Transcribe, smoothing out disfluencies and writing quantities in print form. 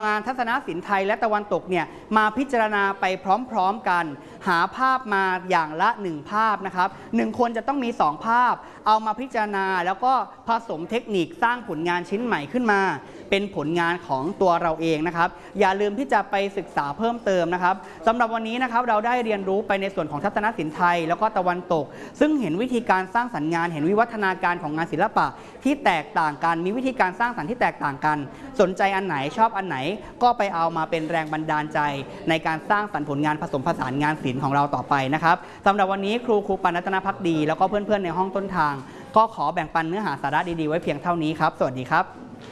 งานทัศนศิลป์ไทยและตะวันตกเนี่ยมาพิจารณาไปพร้อมๆกันหาภาพมาอย่างละ1ภาพนะครับ1คนจะต้องมี2ภาพเอามาพิจารณาแล้วก็ผสมเทคนิคสร้างผลงานชิ้นใหม่ขึ้นมาเป็นผลงานของตัวเราเองนะครับอย่าลืมที่จะไปศึกษาเพิ่มเติมนะครับสำหรับวันนี้นะครับเราได้เรียนรู้ไปในส่วนของทัศนศิลป์ไทยแล้วก็ตะวันตกซึ่งเห็นวิธีการสร้างสรรค์งานเห็นวิวัฒนาการของงานศิลปะที่แตกต่างกันมีวิธีการสร้างสรรค์ที่แตกต่างกันสนใจอันไหนชอบอันไหนก็ไปเอามาเป็นแรงบันดาลใจในการสร้างสรรค์ผลงานผสมผสานงานศิลป์ของเราต่อไปนะครับสำหรับวันนี้ครูปานรัตนภักดีแล้วก็เพื่อนๆในห้องต้นทางก็ขอแบ่งปันเนื้อหาสาระดีๆไว้เพียงเท่านี้ครับสวัสดีครับ